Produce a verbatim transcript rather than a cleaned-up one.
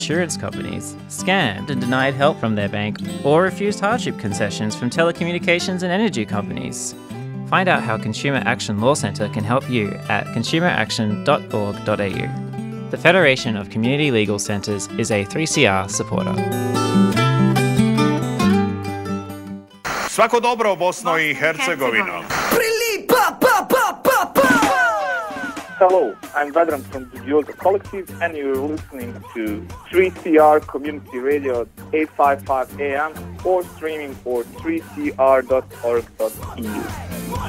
insurance companies, scammed and denied help from their bank, or refused hardship concessions from telecommunications and energy companies. Find out how Consumer Action Law Centre can help you at consumer action dot org dot a u. The Federation of Community Legal Centres is a three C R supporter. Svako dobro, Bosno i Hercegovino. Hello, I'm Vedran from the Gioza Collective, and you're listening to three C R Community Radio eight fifty-five A M or streaming for three c r dot org dot e u.